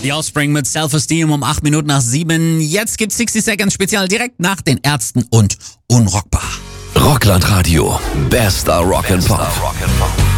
The Offspring mit Self-Esteem um 8 Minuten nach 7. Jetzt gibt's 60 Seconds Spezial direkt nach den Ärzten und Unrockbar. Rockland Radio. Bester Rock'n'Pop.